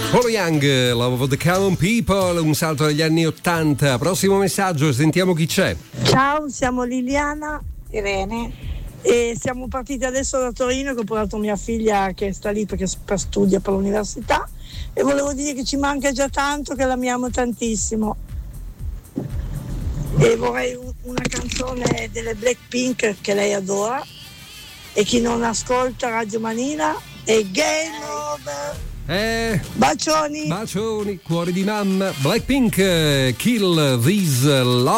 Paul Young, Love of the Common People, un salto negli anni 80. Prossimo messaggio, sentiamo chi c'è. Ciao, siamo Liliana, Irene e siamo partiti adesso da Torino, che ho portato mia figlia che sta lì perché studia per l'università, e volevo dire che ci manca già tanto, che l'amiamo tantissimo, e vorrei una canzone delle Blackpink che lei adora, e chi non ascolta Radio Manila è Game Over. Bacioni, cuore di mamma. Blackpink, Kill This Love.